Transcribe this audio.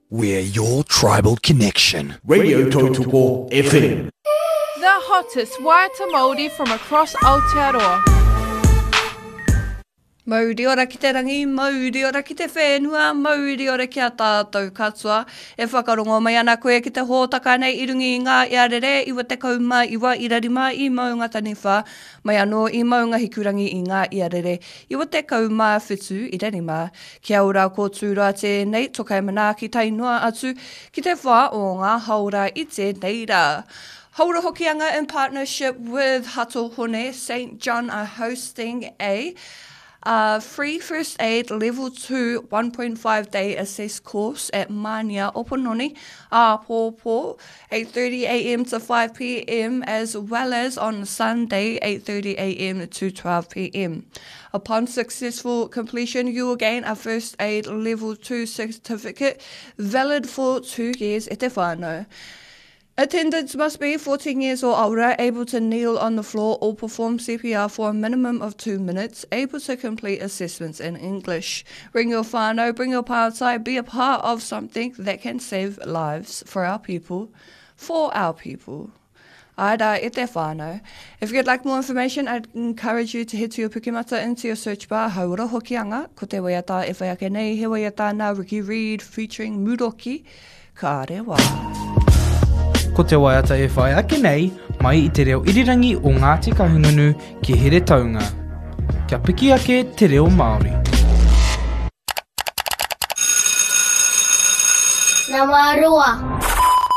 We're your tribal connection. Radio Totoko FM. The hottest Waiata Māori from across Aotearoa. Mauri ora ki te rangi, mauri ora ki te whenua, mauri ora ki a tātou katua. E whakarongo mai ana koe ki te hōtaka nei i rungi i ngā iarere, iwa te kauma, iwa i rarima, i maunga taniwha, mai anō i maunga hikurangi i ngā iarere, iwa te kauma whitu i rarima. Kia ora ko tūra tēnei, tokai mana ki tainua atu, ki te wha o ngā haura i tēnei rā. Haura Hokianga in partnership with Hato Hone, St. John are hosting a free first aid level 2 1.5 day assess course at Mania Opononi, Pōpō, 8:30 a.m. to 5 p.m. as well as on Sunday 8:30 a.m. to 12 p.m. Upon successful completion, you will gain a first aid level 2 certificate valid for 2 years e te whānau. Attendants must be 14 years or older, able to kneel on the floor or perform CPR for a minimum of 2 minutes, able to complete assessments in English. Bring your whānau, bring your pātai, be a part of something that can save lives for our people, for our people. Aira e te whānau. If you'd like more information, I'd encourage you to head to your Pukimata into your search bar, Haura Hokianga, ko te waiata e whaiake nei, he waiata nā Ricky Reed featuring Muroki, ka rewa. Ko te waiata e whai ake nei, mai i te reo irirangi o Ngāti Kahungunu ki Here Taunga. Kia piki ake te reo Māori. Ngā Māroa.